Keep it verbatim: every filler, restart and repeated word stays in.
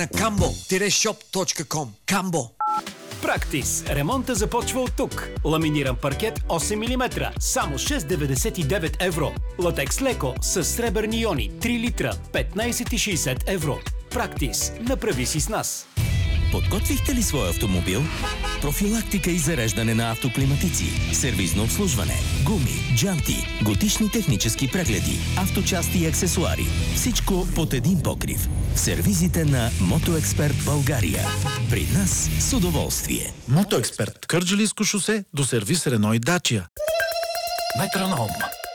на камбо шоп точка ком. Камбо. Практис. Ремонта започва от тук. Ламиниран паркет осем милиметра. Само шест деветдесет и девет евро. Латекс леко с сребърни иони три литра. петнайсет и шейсет евро. Практис. Направи си с нас. Подготвихте ли своя автомобил? Профилактика и зареждане на автоклиматици, сервизно обслужване, гуми, джанти, годишни технически прегледи, авточасти и аксесуари. Всичко под един покрив. В сервизите на Мотоексперт България. При нас с удоволствие. Мотоексперт. Кърджалийско шосе до сервис Рено и Дачия. Метроном.